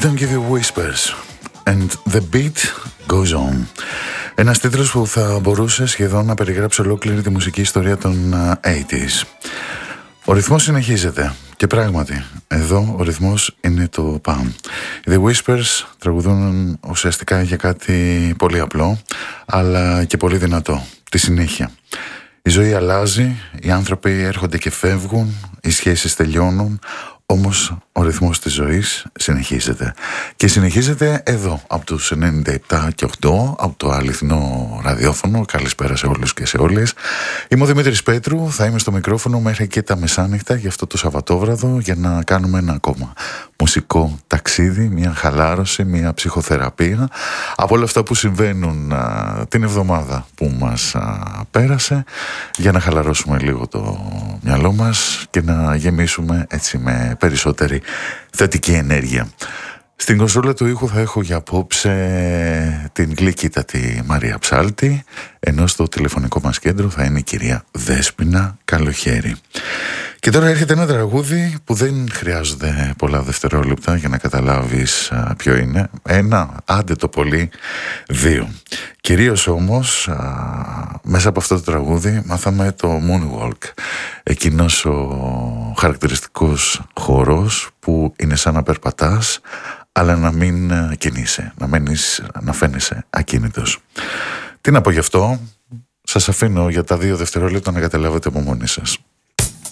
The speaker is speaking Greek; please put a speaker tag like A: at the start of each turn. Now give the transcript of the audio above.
A: Don't give you whispers and the beat goes on. Ένας τίτλος που θα μπορούσε σχεδόν να περιγράψει ολόκληρη τη μουσική ιστορία των 80s. Ο ρυθμός συνεχίζεται και πράγματι εδώ ο ρυθμός είναι το pound. Οι The Whispers τραγουδούν ουσιαστικά για κάτι πολύ απλό αλλά και πολύ δυνατό, τη συνέχεια. Η ζωή αλλάζει, οι άνθρωποι έρχονται και φεύγουν, οι σχέσεις τελειώνουν, όμως ο ρυθμός της ζωής συνεχίζεται. Και συνεχίζεται εδώ, από τους 97 και 8, από το αληθινό ραδιόφωνο. Καλησπέρα σε όλους και σε όλες. Είμαι ο Δημήτρης Πέτρου, θα είμαι στο μικρόφωνο μέχρι και τα μεσάνυχτα για αυτό το Σαββατόβραδο για να κάνουμε ένα ακόμα μουσικό ταξίδι, μια χαλάρωση, μια ψυχοθεραπεία από όλα αυτά που συμβαίνουν την εβδομάδα που μας πέρασε, για να χαλαρώσουμε λίγο το μυαλό μας και να γεμίσουμε έτσι με περισσότερη θετική ενέργεια. Στην κονσόλα του ήχου θα έχω για απόψε την γλυκύτατη Μαρία Ψάλτη, ενώ στο τηλεφωνικό μας κέντρο θα είναι η κυρία Δέσποινα Καλοχέρη. Και τώρα έρχεται ένα τραγούδι που δεν χρειάζονται πολλά δευτερόλεπτα για να καταλάβεις ποιο είναι. Ένα, άντε το πολύ, δύο. Κυρίως όμως μέσα από αυτό το τραγούδι μάθαμε το Moonwalk. Εκείνος ο χαρακτηριστικός χορός που είναι σαν να περπατάς αλλά να μην κινείσαι, να φαίνεσαι ακίνητος. Τι να πω γι' αυτό, σας αφήνω για τα 2 δευτερόλεπτα να καταλάβετε από μόνοι σας.